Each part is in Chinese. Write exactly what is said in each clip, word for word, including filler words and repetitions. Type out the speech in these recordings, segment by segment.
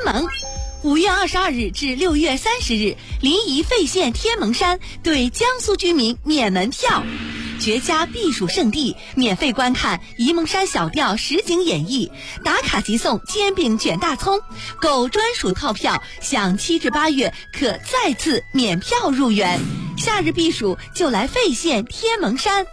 门。五月二十二日至六月三十日，临沂费县天门山对江苏居民免门票，绝佳避暑胜地，免费观看沂蒙山小调实景演绎，打卡即送煎饼卷大葱，购专属套票享七至八月可再次免票入园。夏日避暑就来费县天门山。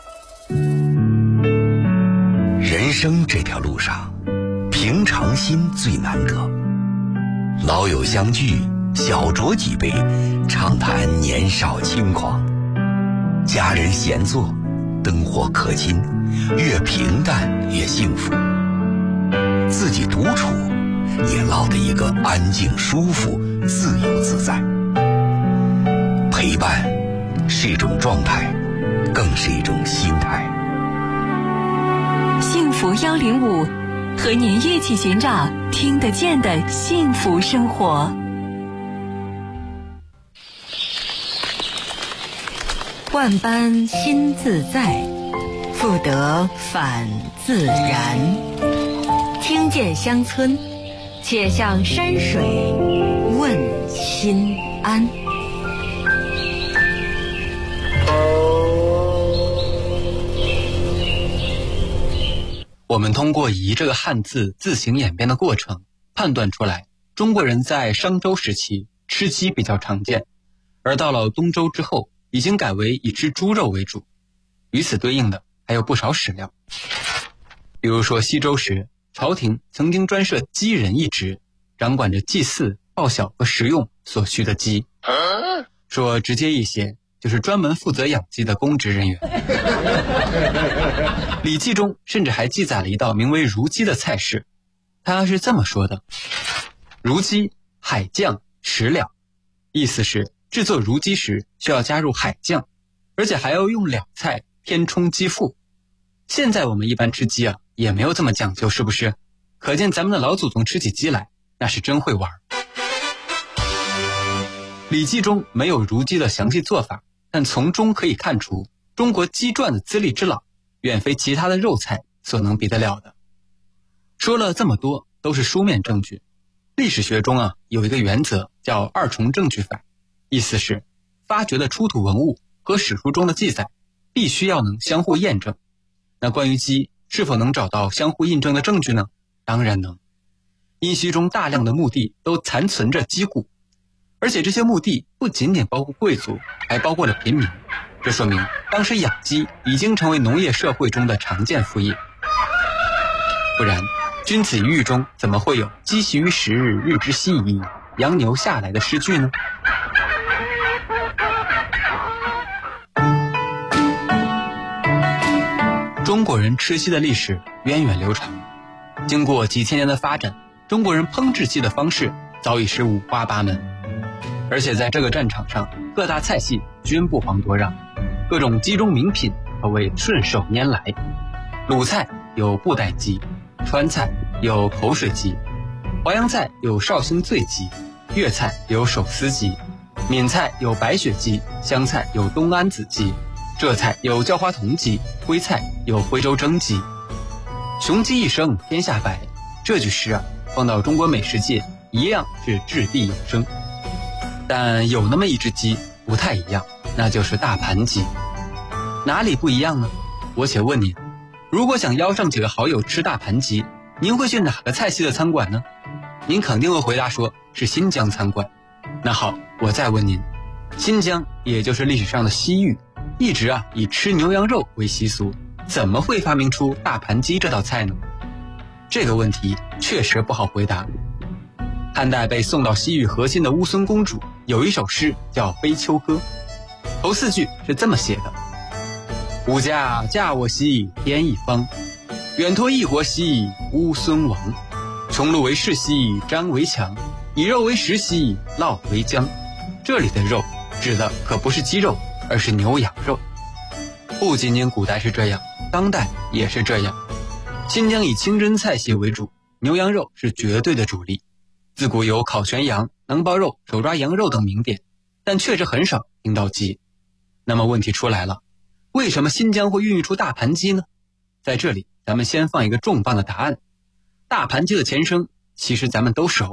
人生这条路上，平常心最难得。老友相聚，小酌几杯，畅谈年少轻狂。家人闲坐，灯火可亲，越平淡越幸福。自己独处，也落得一个安静、舒服、自由自在。陪伴是一种状态，更是一种心态。 幸福幺零五，和您一起寻找听得见的幸福生活。万般心自在，复得返自然。听见乡村，且向山水问心安。 我们通过“夷”这个汉字自行演变的过程，判断出来，中国人在商周时期吃鸡比较常见，而到了东周之后，已经改为以吃猪肉为主。与此对应的还有不少史料，比如说西周时，朝廷曾经专设鸡人一职，掌管着祭祀、报晓和食用所需的鸡。说直接一些，就是专门负责养鸡的公职人员。礼记中甚至还记载了一道名为如鸡的菜式，他是这么说的：如鸡，海酱，食了。意思是制作如鸡时需要加入海酱，而且还要用了菜填充鸡腹。现在我们一般吃鸡啊，也没有这么讲究，是不是？可见咱们的老祖宗吃起鸡来，那是真会玩。礼记中没有如鸡的详细做法，但从中可以看出，中国鸡传的资历之老，远非其他的肉菜所能比得了的。说了这么多，都是书面证据。历史学中啊，有一个原则叫二重证据法，意思是发掘的出土文物和史书中的记载必须要能相互验证。那关于鸡是否能找到相互印证的证据呢？当然能。殷墟中大量的墓地都残存着鸡骨，而且这些墓地不仅仅包括贵族，还包括了平民。这说明当时养鸡已经成为农业社会中的常见副业。不然君子喻中怎么会有鸡习于时日，日之夕矣，羊牛下来的诗句呢？中国人吃鸡的历史源远流长，经过几千年的发展，中国人烹制鸡的方式早已是五花八门。而且在这个战场上，各大菜系均不遑多让，各种鸡中名品可谓顺手拈来。鲁菜有布袋鸡，川菜有口水鸡，淮扬菜有绍兴醉鸡，粤菜有手撕鸡，闽菜有白雪鸡，湘菜有东安子鸡，浙菜有叫花童鸡，徽菜有徽州蒸鸡。雄鸡一生天下白，这句诗啊，放到中国美食界一样是掷地有声。但有那么一只鸡不太一样，那就是大盘鸡。哪里不一样呢？我且问您，如果想邀上几个好友吃大盘鸡，您会去哪个菜系的餐馆呢？您肯定会回答说是新疆餐馆。那好，我再问您，新疆也就是历史上的西域，一直啊以吃牛羊肉为习俗，怎么会发明出大盘鸡这道菜呢？这个问题确实不好回答。汉代被送到西域核心的乌孙公主有一首诗叫《悲秋歌》，头四句是这么写的：吾家嫁我兮天一方，远托异国兮乌孙王。重禄为士兮张为强，以肉为食兮烙为浆。这里的肉指的可不是鸡肉，而是牛羊肉。不仅仅古代是这样，当代也是这样。新疆以清真菜系为主，牛羊肉是绝对的主力。自古有烤全羊、能包肉、手抓羊肉等名典，但确实很少听到鸡。那么问题出来了，为什么新疆会孕育出大盘鸡呢？在这里咱们先放一个重磅的答案。大盘鸡的前身其实咱们都熟，那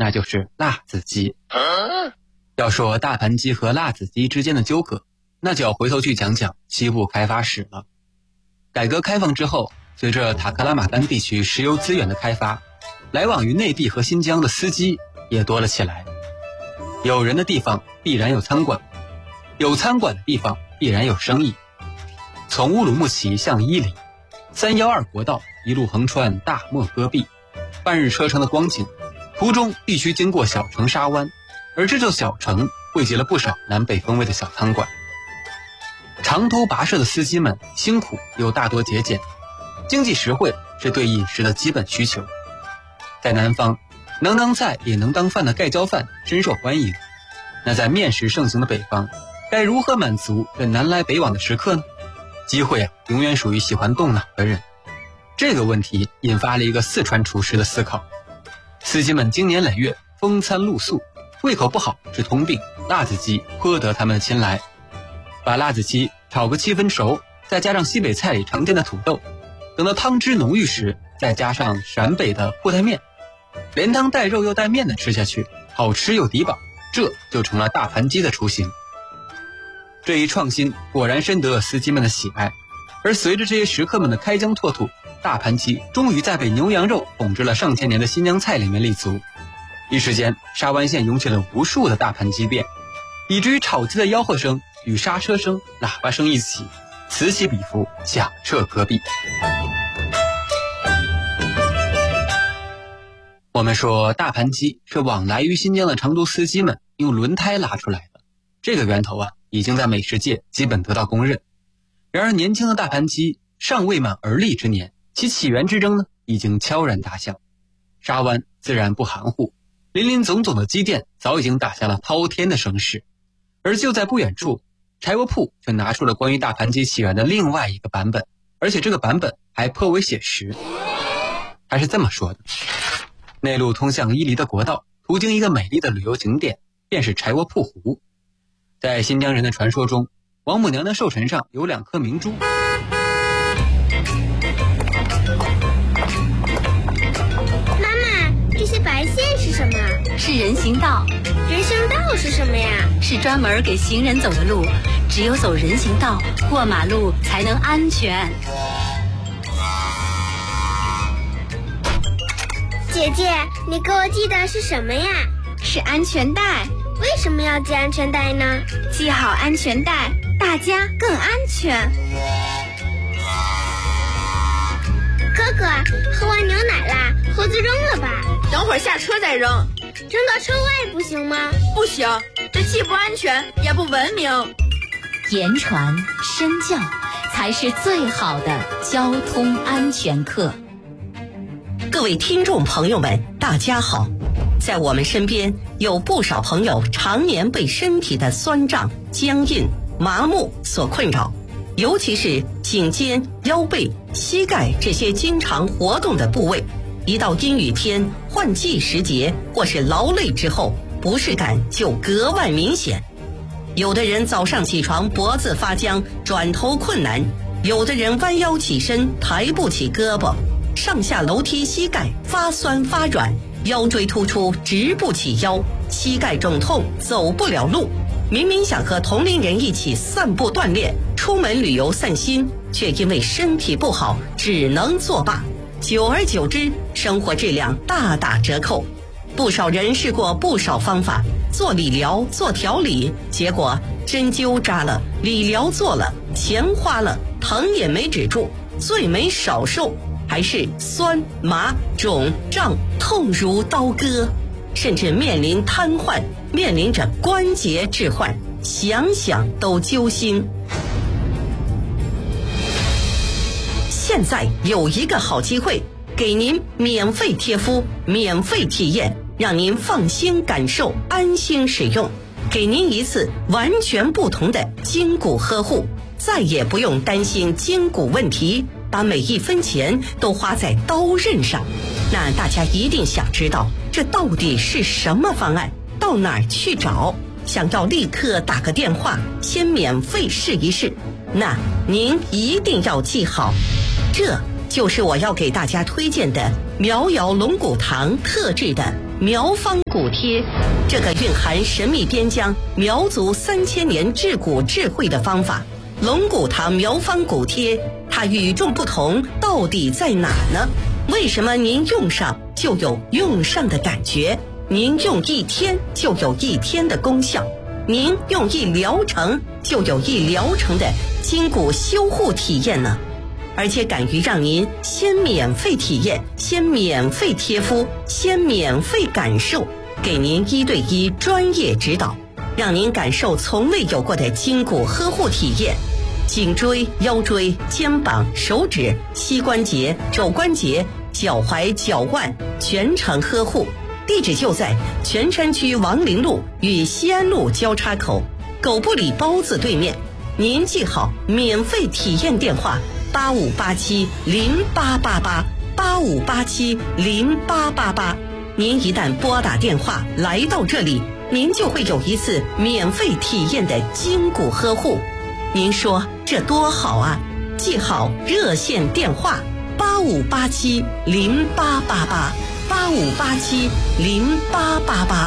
那就是辣子鸡。要说大盘鸡和辣子鸡之间的纠葛，那就要回头去讲讲西部开发史了。改革开放之后，随着塔克拉玛干地区石油资源的开发，来往于内地和新疆的司机也多了起来。有人的地方必然有餐馆，有餐馆的地方必然有生意。从乌鲁木齐向伊犁，三一二国道一路横穿大漠戈壁，半日车程的光景，途中必须经过小城沙湾，而这座小城汇集了不少南北风味的小餐馆。长途跋涉的司机们辛苦又大多节俭，经济实惠是对饮食的基本需求。在南方，能当菜也能当饭的盖浇饭深受欢迎，那在面食盛行的北方，该如何满足这南来北往的食客呢？机会啊，永远属于喜欢动脑的人。这个问题引发了一个四川厨师的思考。司机们经年累月风餐露宿，胃口不好是通病，辣子鸡颇得他们的青睐。把辣子鸡炒个七分熟，再加上西北菜里常见的土豆，等到汤汁浓郁时，再加上陕北的铺带面，连汤带肉又带面的吃下去，好吃又抵饱，这就成了大盘鸡的雏形。这一创新果然深得司机们的喜爱，而随着这些食客们的开疆拓土，大盘鸡终于在被牛羊肉统治了上千年的新疆菜里面立足。一时间，沙湾县涌起了无数的大盘鸡店，以至于炒鸡的吆喝声与刹车声、喇叭声一起，此起彼伏，响彻戈壁。我们说大盘鸡是往来于新疆的长途司机们用轮胎拉出来的，这个源头啊，已经在美食界基本得到公认。然而年轻的大盘鸡尚未满而立之年，其起源之争呢，已经悄然打响。沙湾自然不含糊，林林总总的鸡店早已经打下了滔天的声势。而就在不远处，柴窝铺却拿出了关于大盘鸡起源的另外一个版本，而且这个版本还颇为写实。他是这么说的：内陆通向伊犁的国道，途经一个美丽的旅游景点，便是柴窝铺湖。在新疆人的传说中，王母娘娘寿辰上有两颗明珠。 妈妈，这些白线是什么？ 是人行道。 人行道是什么呀？ 是专门给行人走的路，只有走人行道，过马路才能安全。 姐姐，你给我系的是什么呀？ 是安全带。 为什么要系安全带呢？ 系好安全带，大家更安全。 哥哥，喝完牛奶啦，盒子扔了吧。 等会儿下车再扔。 扔到车外不行吗？ 不行，这既不安全也不文明。 言传身教才是最好的交通安全课。 各位听众朋友们，大家好。在我们身边有不少朋友常年被身体的酸胀、僵硬、麻木所困扰，尤其是颈肩、腰背、膝盖这些经常活动的部位，一到阴雨天、换季时节或是劳累之后，不适感就格外明显。有的人早上起床脖子发僵，转头困难；有的人弯腰起身抬不起胳膊，上下楼梯膝盖发酸发软，腰椎突出直不起腰，膝盖肿痛走不了路。明明想和同龄人一起散步锻炼，出门旅游散心，却因为身体不好只能作罢。久而久之，生活质量大打折扣。不少人试过不少方法，做理疗、做调理，结果针灸扎了，理疗做了，钱花了，疼也没止住，罪没少受，还是酸麻肿胀痛如刀割，甚至面临瘫痪，面临着关节置换，想想都揪心。现在有一个好机会，给您免费贴敷，免费体验，让您放心感受，安心使用，给您一次完全不同的筋骨呵护，再也不用担心筋骨问题，把每一分钱都花在刀刃上。那大家一定想知道，这到底是什么方案？到哪儿去找？想要立刻打个电话，先免费试一试。那您一定要记好，这就是我要给大家推荐的苗瑶龙骨堂特制的苗方骨贴，这个蕴含神秘边疆苗族三千年制骨智慧的方法。龙骨堂苗方骨贴，它与众不同到底在哪呢？为什么您用上就有用上的感觉？您用一天就有一天的功效，您用一疗程就有一疗程的筋骨修护体验呢？而且敢于让您先免费体验，先免费贴敷，先免费感受，给您一对一专业指导，让您感受从未有过的筋骨呵护体验。颈椎、腰椎、肩膀、手指、膝关节、肘关节、脚踝、脚腕全程呵护。地址就在泉山区王陵路与西安路交叉口狗不理包子对面。您记好免费体验电话八五八七零八八八八五八七零八八八。您一旦拨打电话来到这里，您就会有一次免费体验的筋骨呵护。您说这多好啊！记好热线电话八五八七零八八八八五八七零八八八。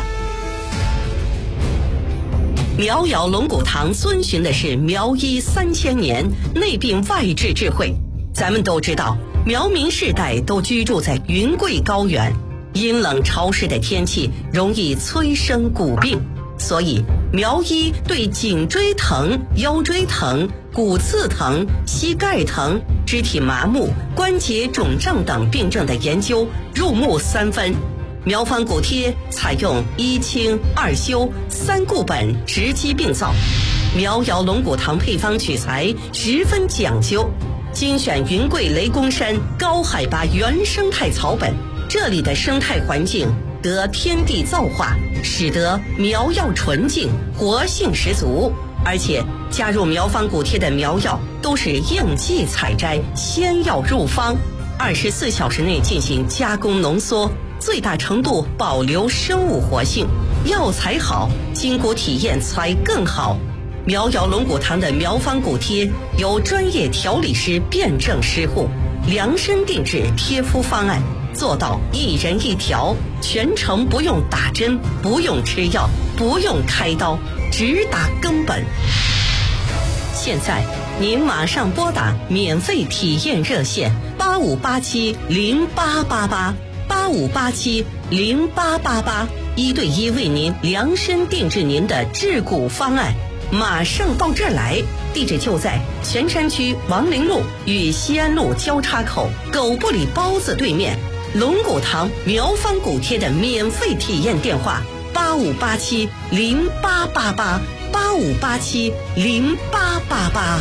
苗瑶龙骨堂遵循的是苗医三千年内病外治智慧。咱们都知道，苗民世代都居住在云贵高原，阴冷潮湿的天气容易催生骨病，所以苗医对颈椎疼、腰椎疼、骨刺疼、膝盖疼、肢体麻木、关节肿胀等病症的研究入木三分。苗方骨贴采用一清二修三固本直击病灶，苗瑶龙骨堂配方取材十分讲究，精选云贵雷公山高海拔原生态草本，这里的生态环境得天地造化，使得苗药纯净，活性十足。而且加入苗方骨贴的苗药都是应季采摘，先要入方，二十四小时内进行加工浓缩，最大程度保留生物活性。药材好，筋骨体验才更好。苗瑶龙骨堂的苗方骨贴由专业调理师辩证施护，量身定制贴敷方案，做到一人一条，全程不用打针，不用吃药，不用开刀，直达根本。现在您马上拨打免费体验热线八五八七零八八八八五八七零八八八，一对一为您量身定制您的治骨方案。马上到这儿来，地址就在泉山区王陵路与西安路交叉口狗不理包子对面。龙骨堂苗方骨贴的免费体验电话八五八七零八八八八五八七零八八八。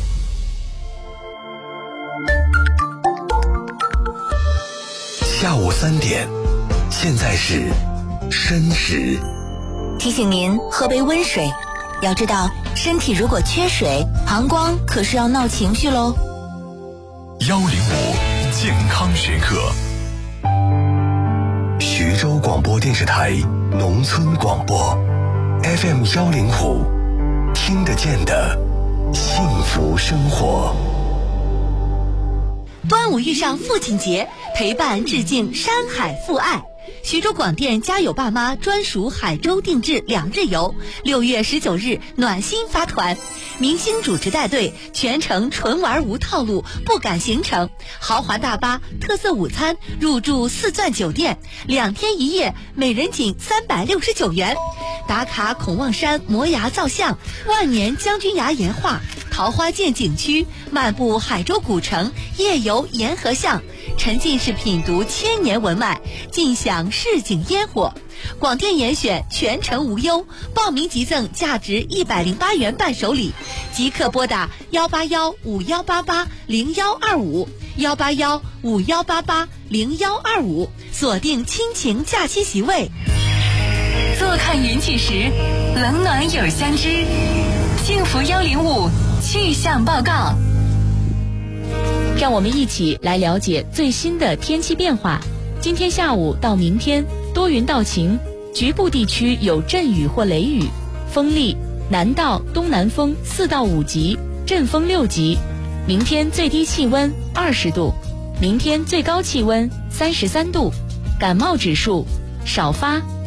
下午三点，现在是申时。 提醒您喝杯温水，要知道身体如果缺水，膀胱可是要闹情绪喽。 幺零五健康学课。 徐州广播电视台农村广播 F M 幺零五，听得见的幸福生活。 端午遇上父亲节，陪伴致敬山海父爱。徐州广电家有爸妈专属海州定制两日游，六月十九日暖心发团，明星主持带队，全程纯玩无套路，不赶行程，豪华大巴，特色午餐，入住四钻酒店，两天一夜，每人仅三百六十九元。打卡孔望山摩崖造像，万年将军崖岩画，桃花涧景区，漫步海州古城，夜游沿河巷，沉浸式品读千年文脉，尽享市井烟火。广电严选全程无忧，报名即赠价值一百零八元伴手礼，即刻拨打幺八幺五幺八八零幺二五幺八幺五幺八八零幺二五，锁定亲情假期席位。 坐看云起时，冷暖有相知。幸福幺零五气象报告。 让我们一起来了解最新的天气变化。今天下午到明天多云到晴，局部地区有阵雨或雷雨，风力南到东南风四到五级，阵风六级。明天最低气温二十度，明天最高气温三十三度，感冒指数少发